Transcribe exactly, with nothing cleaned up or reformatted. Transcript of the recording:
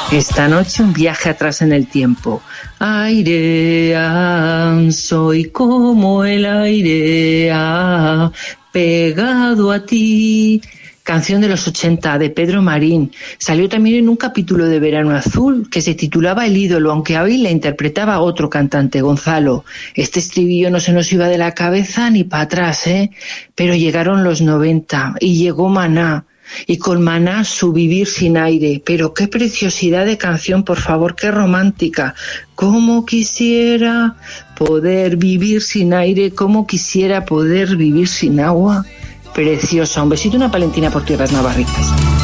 Esta noche un viaje atrás en el tiempo. Aire, ah, soy como el aire, ah, pegado a ti. Canción de los ochenta, de Pedro Marín. Salió también en un capítulo de Verano Azul que se titulaba El ídolo, aunque hoy la interpretaba otro cantante, Gonzalo. Este estribillo no se nos iba de la cabeza ni para atrás, ¿eh? Pero llegaron los noventa y llegó Maná. Y con Maná su Vivir sin aire. Pero qué preciosidad de canción, por favor, qué romántica. Cómo quisiera poder vivir sin aire, cómo quisiera poder vivir sin agua. Preciosa. Un besito y una palentina por tierras navarritas.